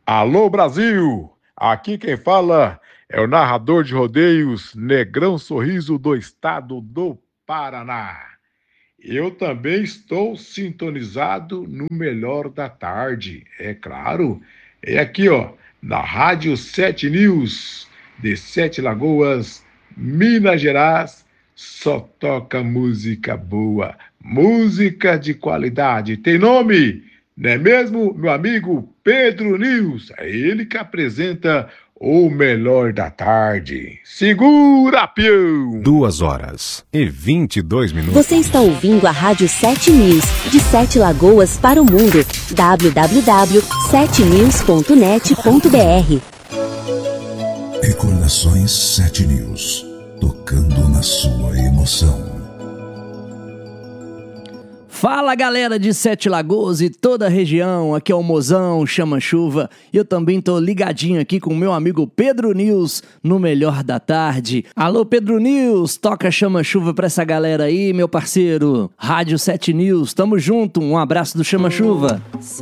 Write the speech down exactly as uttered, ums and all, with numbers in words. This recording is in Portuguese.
Alô, Brasil! Aqui quem fala é o narrador de rodeios Negrão Sorriso do estado do Paraná. Eu também estou sintonizado no Melhor da Tarde, é claro. É aqui, ó, na Rádio Sete News, de Sete Lagoas, Minas Gerais. Só toca música boa, música de qualidade. Tem nome? Não é mesmo, meu amigo Pedro News? É ele que apresenta o Melhor da Tarde. Segura, peão! Duas horas e vinte e dois minutos. Você está ouvindo a Rádio Sete News, de Sete Lagoas para o mundo. w w w ponto sete news ponto net ponto b r. Recordações Sete News, tocando na sua emoção. Fala, galera de Sete Lagoas e toda a região, aqui é o Mozão, Chama Chuva, e eu também tô ligadinho aqui com o meu amigo Pedro News no Melhor da Tarde. Alô, Pedro News, toca Chama Chuva pra essa galera aí, meu parceiro. Rádio Sete News, tamo junto, um abraço do Chama Chuva.